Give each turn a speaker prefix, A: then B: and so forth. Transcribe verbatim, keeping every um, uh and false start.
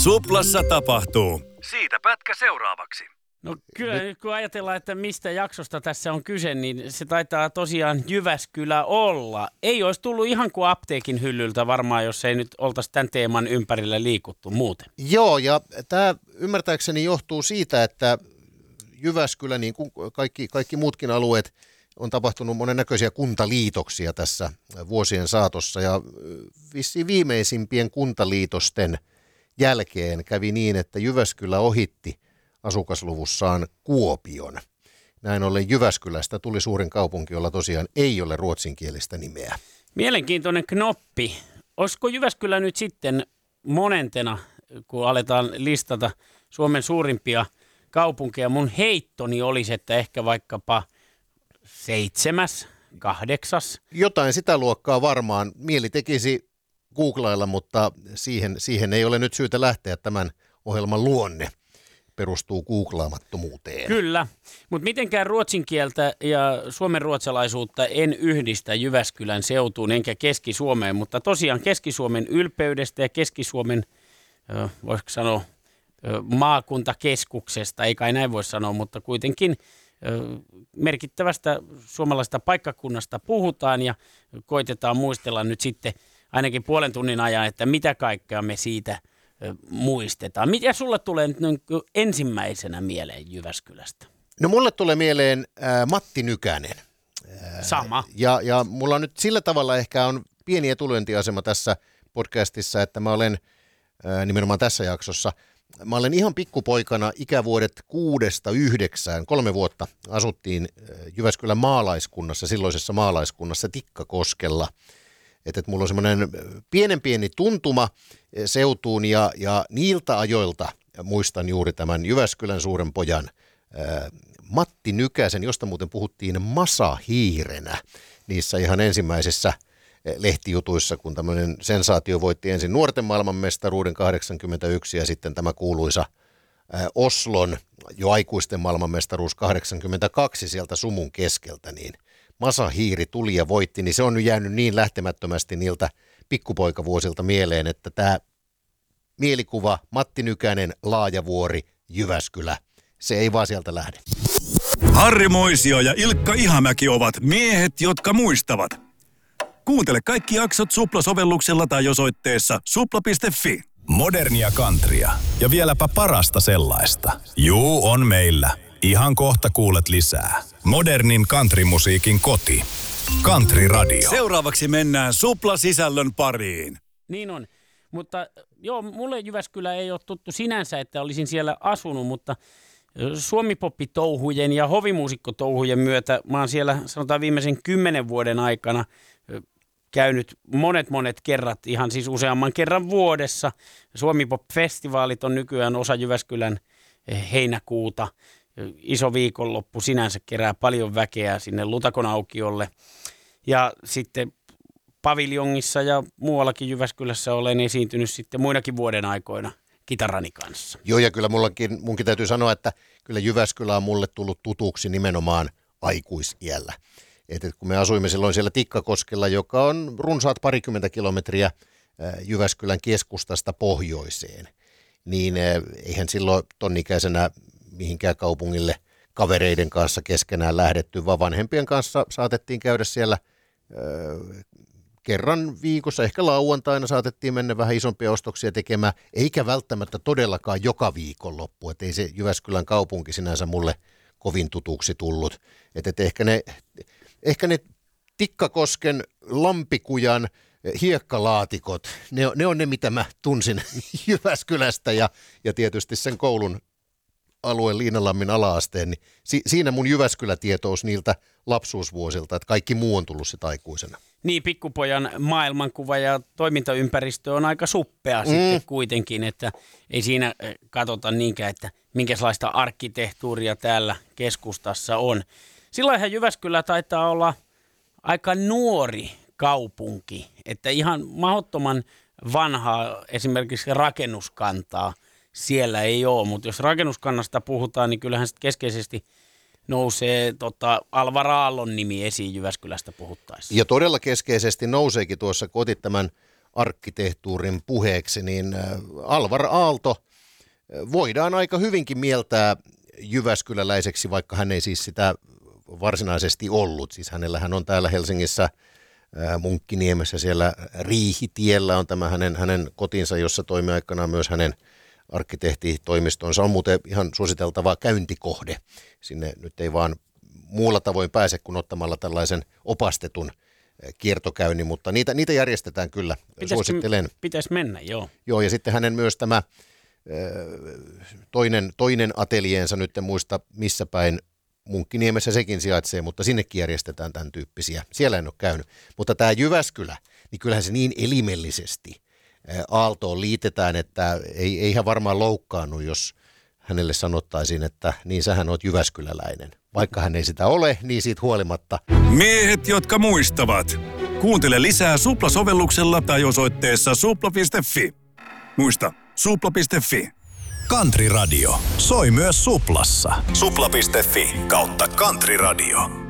A: Suplassa tapahtuu. Siitä pätkä seuraavaksi.
B: No kyllä, nyt kun ajatellaan, että mistä jaksosta tässä on kyse, niin se taitaa tosiaan Jyväskylä olla. Ei olisi tullut ihan kuin apteekin hyllyltä varmaan, jos ei nyt oltaisi tämän teeman ympärillä liikuttu muuten.
C: Joo, ja tämä ymmärtääkseni johtuu siitä, että Jyväskylä, niin kuin kaikki, kaikki muutkin alueet, on tapahtunut monennäköisiä kuntaliitoksia tässä vuosien saatossa. Ja vissiin viimeisimpien kuntaliitosten jälkeen kävi niin, että Jyväskylä ohitti asukasluvussaan Kuopion. Näin ollen Jyväskylästä tuli suurin kaupunki, jolla tosiaan ei ole ruotsinkielistä nimeä.
B: Mielenkiintoinen knoppi. Olisiko Jyväskylä nyt sitten monentena, kun aletaan listata Suomen suurimpia kaupunkeja? Mun heittoni olisi, että ehkä vaikkapa seitsemäs, kahdeksas.
C: Jotain sitä luokkaa varmaan. Mieli tekisi googlailla, mutta siihen, siihen ei ole nyt syytä lähteä. Tämän ohjelman luonne perustuu googlaamattomuuteen.
B: Kyllä, mutta mitenkään ruotsin kieltä ja suomenruotsalaisuutta en yhdistä Jyväskylän seutuun enkä Keski-Suomeen, mutta tosiaan Keski-Suomen ylpeydestä ja Keski-Suomen, voisiko sanoa, maakuntakeskuksesta, ei kai näin voi sanoa, mutta kuitenkin merkittävästä suomalaisesta paikkakunnasta puhutaan ja koitetaan muistella nyt sitten ainakin puolen tunnin ajan, että mitä kaikkea me siitä muistetaan. Mitä sulle tulee nyt ensimmäisenä mieleen Jyväskylästä?
C: No mulle tulee mieleen äh, Matti Nykänen.
B: Sama.
C: Ja, ja mulla on nyt sillä tavalla ehkä on pieni etulyöntiasema tässä podcastissa, että mä olen äh, nimenomaan tässä jaksossa, mä olen ihan pikkupoikana ikävuodet kuudesta yhdeksään, kolme vuotta asuttiin Jyväskylän maalaiskunnassa, silloisessa maalaiskunnassa Tikkakoskella. Että et mulla on semmoinen pienen pieni tuntuma seutuun ja, ja niiltä ajoilta muistan juuri tämän Jyväskylän suuren pojan ää, Matti Nykäsen, josta muuten puhuttiin masahiirenä niissä ihan ensimmäisissä lehtijutuissa, kun tämmöinen sensaatio voitti ensin nuorten maailmanmestaruuden kahdeksankymmentäyksi ja sitten tämä kuuluisa ää, Oslon jo aikuisten maailmanmestaruus kahdeksankymmentäkaksi sieltä sumun keskeltä, niin masahiiri tuli ja voitti, niin se on nyt jäänyt niin lähtemättömästi niiltä pikkupoikavuosilta mieleen, että tämä mielikuva Matti Nykänen, Laajavuori, Jyväskylä, se ei vaan sieltä lähde.
A: Harri Moisio ja Ilkka Ihamäki ovat miehet, jotka muistavat. Kuuntele kaikki jaksot Supla-sovelluksella tai osoitteessa supla piste fi.
D: Modernia countrya ja vieläpä parasta sellaista. Juu, on meillä. Ihan kohta kuulet lisää. Modernin countrymusiikin koti. Country Radio.
A: Seuraavaksi mennään Supla-sisällön pariin.
B: Niin on, mutta joo, mulle Jyväskylä ei ole tuttu sinänsä, että olisin siellä asunut, mutta suomipoppitouhujen ja hovimuusikkotouhujen myötä mä oon siellä sanotaan viimeisen kymmenen vuoden aikana käynyt monet monet kerrat, ihan siis useamman kerran vuodessa. Suomipop-festivaalit on nykyään osa Jyväskylän heinäkuuta. Iso viikonloppu sinänsä kerää paljon väkeä sinne Lutakon aukiolle. Ja sitten paviljongissa ja muuallakin Jyväskylässä olen esiintynyt sitten muinakin vuoden aikoina kitarani kanssa.
C: Joo, ja kyllä mullakin, munkin täytyy sanoa, että kyllä Jyväskylä on mulle tullut tutuksi nimenomaan aikuisiällä. Että kun me asuimme silloin siellä Tikkakoskella, joka on runsaat parikymmentä kilometriä Jyväskylän keskustasta pohjoiseen, niin eihän silloin tonnikäisenä mihinkään kaupungille kavereiden kanssa keskenään lähdetty, vaan vanhempien kanssa saatettiin käydä siellä ö, kerran viikossa, ehkä lauantaina saatettiin mennä vähän isompia ostoksia tekemään, eikä välttämättä todellakaan joka viikonloppu, että ei se Jyväskylän kaupunki sinänsä mulle kovin tutuksi tullut. Että et ehkä, ne, ehkä ne Tikkakosken, Lampikujan, hiekkalaatikot, ne, ne on ne, mitä mä tunsin Jyväskylästä ja, ja tietysti sen koulun alueen Liinalammin ala-asteen, niin si- siinä mun Jyväskylä-tietous niiltä lapsuusvuosilta, että kaikki muu on tullut sitä aikuisena.
B: Niin, pikkupojan maailmankuva ja toimintaympäristö on aika suppea mm. sitten kuitenkin, että ei siinä katsota niinkään, että minkälaista arkkitehtuuria täällä keskustassa on. Silloinhan Jyväskylä taitaa olla aika nuori kaupunki, että ihan mahdottoman vanhaa esimerkiksi rakennuskantaa siellä ei ole, mutta jos rakennuskannasta puhutaan, niin kyllähän sitten keskeisesti nousee tota, Alvar Aallon nimi esiin Jyväskylästä puhuttaessa.
C: Ja todella keskeisesti nouseekin tuossa, kun otit tämän arkkitehtuurin puheeksi, niin Alvar Aalto voidaan aika hyvinkin mieltää jyväskyläläiseksi, vaikka hän ei siis sitä varsinaisesti ollut. Siis hänellähän on täällä Helsingissä Munkkiniemessä siellä Riihitiellä on tämä hänen, hänen kotinsa, jossa toimi aikanaan myös hänen arkkitehtitoimistonsa. On muuten ihan suositeltava käyntikohde. Sinne nyt ei vaan muulla tavoin pääse kuin ottamalla tällaisen opastetun kiertokäynnin, mutta niitä, niitä järjestetään kyllä.
B: Pitäisikö,
C: Suosittelen.
B: Pitäisi mennä, joo.
C: Joo, ja sitten hänen myös tämä toinen, toinen atelieensa, nyt en muista missä päin Munkkiniemessä sekin sijaitsee, mutta sinnekin järjestetään tämän tyyppisiä. Siellä en ole käynyt. Mutta tämä Jyväskylä, niin kyllähän se niin elimellisesti Aaltoon liitetään, että ei, ei hän varmaan loukkaannut, jos hänelle sanottaisiin, että niin sähän oot jyväskyläläinen. Vaikka hän ei sitä ole, niin siitä huolimatta.
A: Miehet, jotka muistavat. Kuuntele lisää Supla-sovelluksella tai osoitteessa supla piste fi. Muista, supla piste fi.
D: Country Radio soi myös Suplassa. supla piste fi kautta Country Radio.